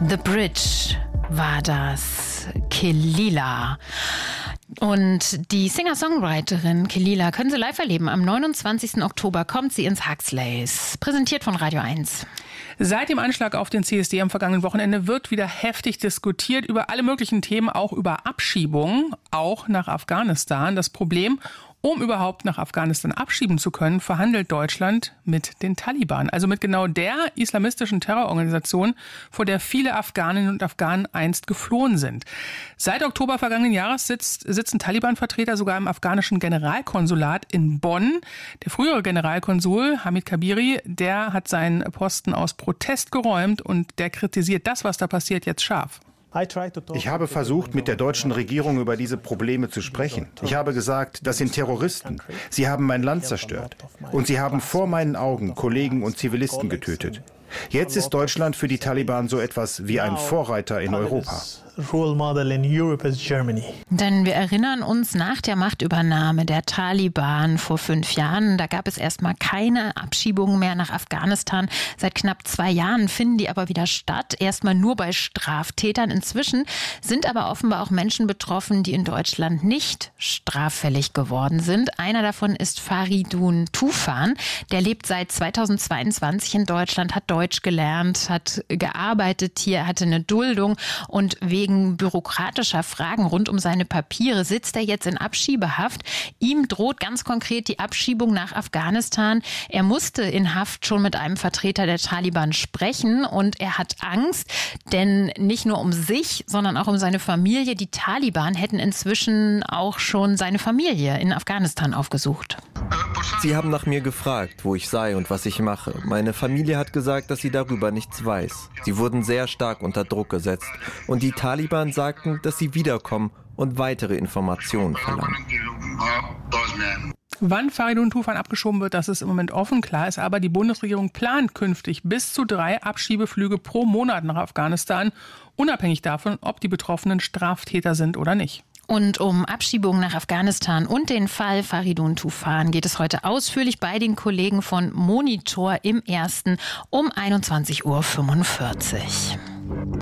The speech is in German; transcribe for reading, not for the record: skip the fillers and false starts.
The Bridge war das, Kehlila. Und die Singer-Songwriterin Kehlila können Sie live erleben. Am 29. Oktober kommt sie ins Huxleys. Präsentiert von Radio 1. Seit dem Anschlag auf den CSD am vergangenen Wochenende wird wieder heftig diskutiert über alle möglichen Themen, auch über Abschiebungen, auch nach Afghanistan. Das Problem: Um überhaupt nach Afghanistan abschieben zu können, verhandelt Deutschland mit den Taliban. Also mit genau der islamistischen Terrororganisation, vor der viele Afghaninnen und Afghanen einst geflohen sind. Seit Oktober vergangenen Jahres sitzen Taliban-Vertreter sogar im afghanischen Generalkonsulat in Bonn. Der frühere Generalkonsul Hamid Kabiri, der hat seinen Posten aus Protest geräumt und der kritisiert das, was da passiert, jetzt scharf. Ich habe versucht, mit der deutschen Regierung über diese Probleme zu sprechen. Ich habe gesagt, das sind Terroristen. Sie haben mein Land zerstört. Und sie haben vor meinen Augen Kollegen und Zivilisten getötet. Jetzt ist Deutschland für die Taliban so etwas wie ein Vorreiter in Europa. Denn wir erinnern uns, nach der Machtübernahme der Taliban vor 5 Jahren, da gab es erstmal keine Abschiebungen mehr nach Afghanistan. Seit knapp 2 Jahren finden die aber wieder statt, erstmal nur bei Straftätern. Inzwischen sind aber offenbar auch Menschen betroffen, die in Deutschland nicht straffällig geworden sind. Einer davon ist Faridun Tufan. Der lebt seit 2022 in Deutschland, hat Deutsch gelernt, hat gearbeitet hier, hatte eine Duldung und wegen bürokratischer Fragen rund um seine Papiere sitzt er jetzt in Abschiebehaft. Ihm droht ganz konkret die Abschiebung nach Afghanistan. Er musste in Haft schon mit einem Vertreter der Taliban sprechen und er hat Angst, denn nicht nur um sich, sondern auch um seine Familie. Die Taliban hätten inzwischen auch schon seine Familie in Afghanistan aufgesucht. Sie haben nach mir gefragt, wo ich sei und was ich mache. Meine Familie hat gesagt, dass sie darüber nichts weiß. Sie wurden sehr stark unter Druck gesetzt und die Taliban sagten, dass sie wiederkommen und weitere Informationen verlangen. Wann Faridun Tufan abgeschoben wird, das ist im Moment offen. Klar ist aber, die Bundesregierung plant künftig bis zu 3 Abschiebeflüge pro Monat nach Afghanistan, unabhängig davon, ob die Betroffenen Straftäter sind oder nicht. Und um Abschiebungen nach Afghanistan und den Fall Faridun Tufan geht es heute ausführlich bei den Kollegen von Monitor im Ersten um 21:45 Uhr.